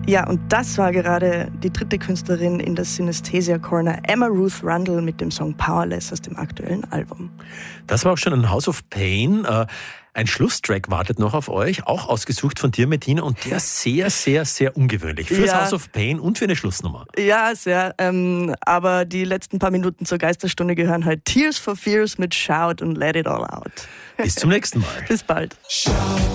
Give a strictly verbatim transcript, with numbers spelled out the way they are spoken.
Ja, und das war gerade die dritte Künstlerin in der Synesthesia Corner, Emma Ruth Rundle, mit dem Song Powerless aus dem aktuellen Album. Das war auch schon ein House of Pain. Ein Schlusstrack wartet noch auf euch, auch ausgesucht von dir, Bettina, und der ist sehr, sehr, sehr ungewöhnlich. Fürs Ja. House of Pain und für eine Schlussnummer. Ja, sehr. Ähm, aber die letzten paar Minuten zur Geisterstunde gehören halt Tears for Fears mit Shout und Let It All Out. Bis zum nächsten Mal. Bis bald. Shout.